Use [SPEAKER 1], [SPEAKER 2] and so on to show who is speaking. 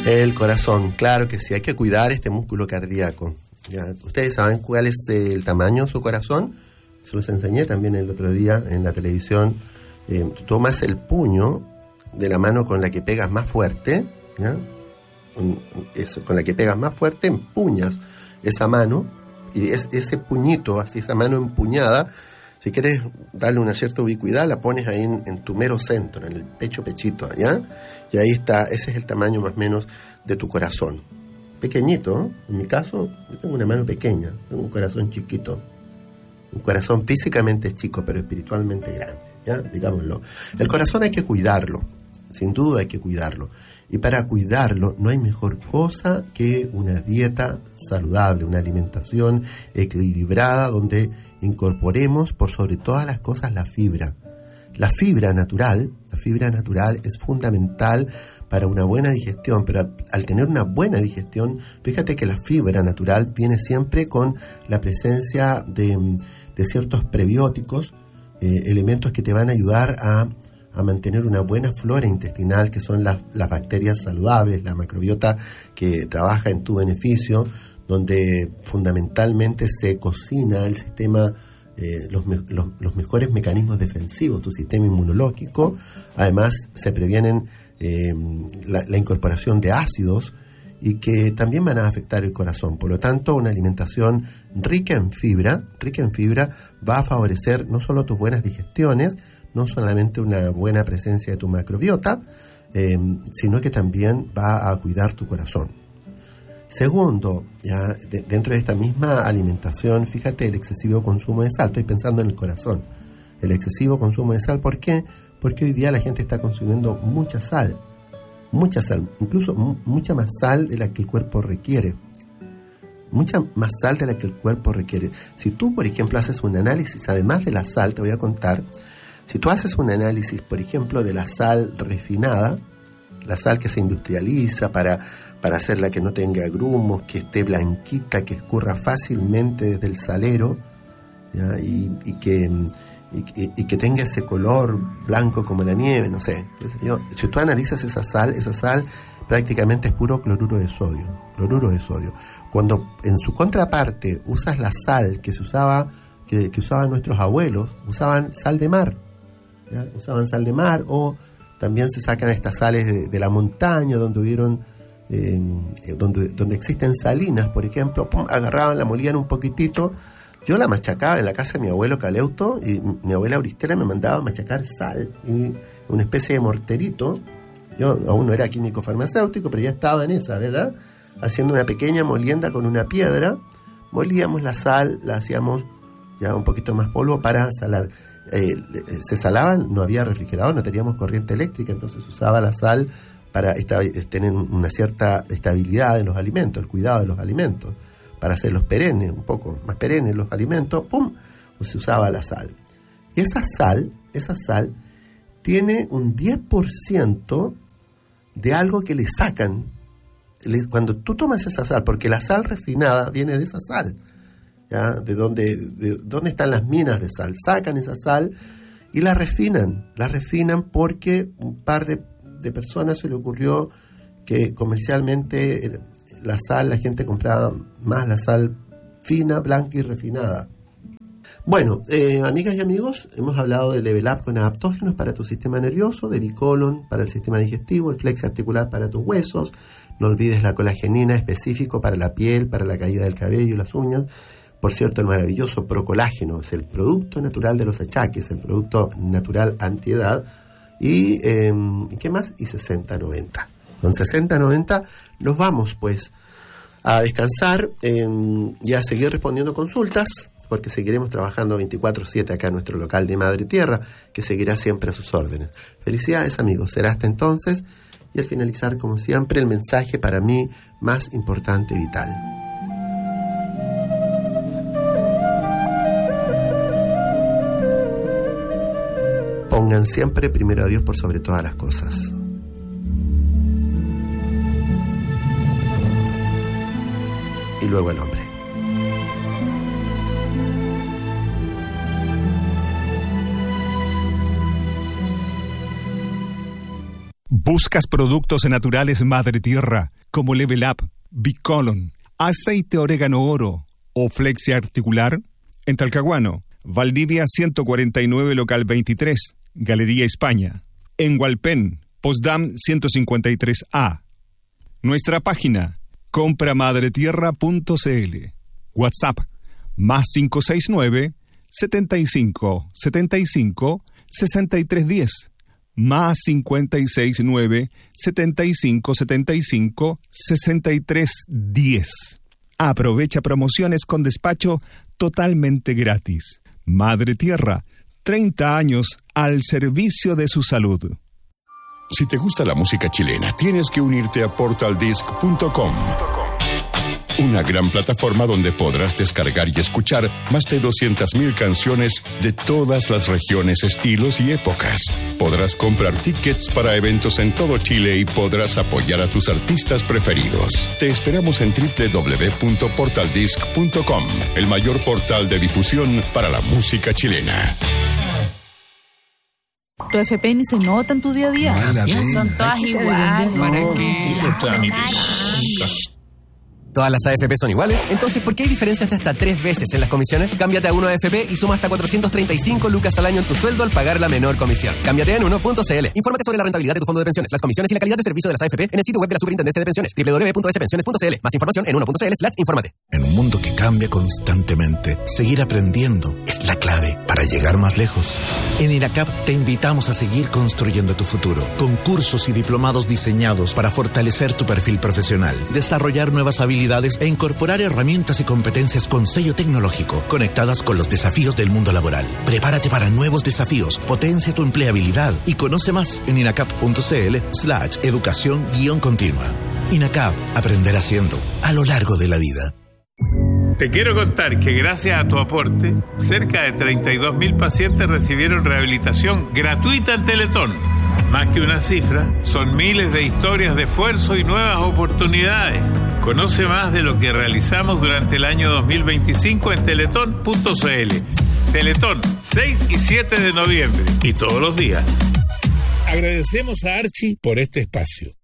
[SPEAKER 1] El corazón, claro que sí, hay que cuidar este músculo cardíaco. ¿Ya? ¿Ustedes saben cuál es el tamaño de su corazón? Se los enseñé también el otro día en la televisión. Tú tomas el puño de la mano con la que pegas más fuerte, ¿ya? Con la que pegas más fuerte, empuñas esa mano, y ese puñito, así esa mano empuñada, si quieres darle una cierta ubicuidad, la pones ahí en tu mero centro, en el pechito, ¿ya? Y ahí está, ese es el tamaño más o menos de tu corazón. Pequeñito, ¿eh? En mi caso, yo tengo una mano pequeña, tengo un corazón chiquito. Un corazón físicamente chico, pero espiritualmente grande, ¿ya? Digámoslo. El corazón hay que cuidarlo, sin duda hay que cuidarlo. Y para cuidarlo no hay mejor cosa que una dieta saludable, una alimentación equilibrada donde incorporemos por sobre todas las cosas la fibra. La fibra natural es fundamental para una buena digestión, pero al tener una buena digestión, fíjate que la fibra natural viene siempre con la presencia de ciertos prebióticos, elementos que te van a ayudar a mantener una buena flora intestinal, que son las bacterias saludables, la macrobiota que trabaja en tu beneficio, donde fundamentalmente se cocina el sistema, los mejores mecanismos defensivos, tu sistema inmunológico. Además se previenen la incorporación de ácidos y que también van a afectar el corazón. Por lo tanto, una alimentación rica en fibra va a favorecer no solo tus buenas digestiones, no solamente una buena presencia de tu macrobiota, sino que también va a cuidar tu corazón. Segundo, ya dentro de esta misma alimentación, fíjate el excesivo consumo de sal. Estoy pensando en el corazón. El excesivo consumo de sal, ¿por qué? Porque hoy día la gente está consumiendo mucha sal, incluso mucha más sal de la que el cuerpo requiere. Mucha más sal de la que el cuerpo requiere. Si tú, por ejemplo, haces un análisis, además de la sal, te voy a contar, si tú haces un análisis, por ejemplo, de la sal refinada, la sal que se industrializa para hacerla que no tenga grumos, que esté blanquita, que escurra fácilmente desde el salero, ¿ya? Y que tenga ese color blanco como la nieve, no sé. Si tú analizas esa sal prácticamente es puro cloruro de sodio. Cuando en su contraparte usas la sal que se usaba, que usaban nuestros abuelos, usaban sal de mar, ¿ya? Usaban sal de mar, o también se sacan estas sales de la montaña donde hubieron donde existen salinas, por ejemplo, agarraban, la molían un poquitito. Yo la machacaba en la casa de mi abuelo Caleuto, y mi abuela Auristela me mandaba a machacar sal, y una especie de morterito. Yo aún no era químico farmacéutico, pero ya estaba en esa, ¿verdad? Haciendo una pequeña molienda con una piedra, molíamos la sal, la hacíamos ya un poquito más polvo para salar. Se salaban, no había refrigerador, no teníamos corriente eléctrica, entonces usaba la sal para tener una cierta estabilidad en los alimentos, el cuidado de los alimentos, para hacerlos perennes, un poco más perennes los alimentos, pues se usaba la sal. Y esa sal tiene un 10% de algo que le sacan cuando tú tomas esa sal, porque la sal refinada viene de esa sal, ¿ya? ¿De dónde están las minas de sal? Sacan esa sal y la refinan porque un par de personas se le ocurrió que comercialmente la gente compraba más la sal fina, blanca y refinada. Bueno, amigas y amigos, hemos hablado de Level Up con adaptógenos para tu sistema nervioso, de Bicolon para el sistema digestivo, el Flex articular para tus huesos. No olvides la colagenina, específico para la piel, para la caída del cabello y las uñas. Por cierto, el maravilloso Procolágeno es el producto natural de los achaques, el producto natural antiedad. Y ¿qué más? Y 60-90. Con 60-90 nos vamos pues a descansar y a seguir respondiendo consultas, porque seguiremos trabajando 24/7 acá en nuestro local de Madre Tierra, que seguirá siempre a sus órdenes. Felicidades, amigos, será hasta entonces. Y al finalizar, como siempre, el mensaje para mí más importante y vital. Pongan siempre primero a Dios por sobre todas las cosas. Y luego al hombre.
[SPEAKER 2] ¿Buscas productos naturales Madre Tierra como Level Up, Bicolon, aceite orégano oro o flexia articular? En Talcahuano, Valdivia 149 local 23, Galería España. En Hualpén, Postdam 153A. Nuestra página, compramadretierra.cl. WhatsApp, +569 75 75 6310. +569 75 75 6310. Aprovecha promociones con despacho totalmente gratis. Madre Tierra, 30 años al servicio de su salud.
[SPEAKER 3] Si te gusta la música chilena, tienes que unirte a portaldisc.com. Una gran plataforma donde podrás descargar y escuchar más de 200.000 canciones de todas las regiones, estilos y épocas. Podrás comprar tickets para eventos en todo Chile y podrás apoyar a tus artistas preferidos. Te esperamos en www.portaldisc.com, el mayor portal de difusión para la música chilena.
[SPEAKER 4] Tu FP ni se nota en tu día a día.
[SPEAKER 5] Son todas iguales.
[SPEAKER 6] ¿Para qué? ¿Todas las AFP son iguales? Entonces, ¿por qué hay diferencias de hasta 3 veces en las comisiones? Cámbiate a 1 AFP y suma hasta 435 lucas al año en tu sueldo al pagar la menor comisión. Cámbiate en 1.cl. Infórmate sobre la rentabilidad de tu fondo de pensiones, las comisiones y la calidad de servicio de las AFP en el sitio web de la Superintendencia de Pensiones, www.spensiones.cl. Más información en 1.cl/infórmate.
[SPEAKER 7] En un mundo que cambia constantemente, seguir aprendiendo es la clave para llegar más lejos. En INACAP te invitamos a seguir construyendo tu futuro, con cursos y diplomados diseñados para fortalecer tu perfil profesional, desarrollar nuevas habilidades e incorporar herramientas y competencias con sello tecnológico, conectadas con los desafíos del mundo laboral. Prepárate para nuevos desafíos, potencia tu empleabilidad y conoce más en inacap.cl/educación-continua. INACAP, aprender haciendo, a lo largo de la vida.
[SPEAKER 8] Te quiero contar que gracias a tu aporte, cerca de 32.000 pacientes recibieron rehabilitación gratuita en Teletón. Más que una cifra, son miles de historias de esfuerzo y nuevas oportunidades. Conoce más de lo que realizamos durante el año 2025 en teletón.cl. Teletón, 6 y 7 de noviembre y todos los días.
[SPEAKER 9] Agradecemos a Archie por este espacio.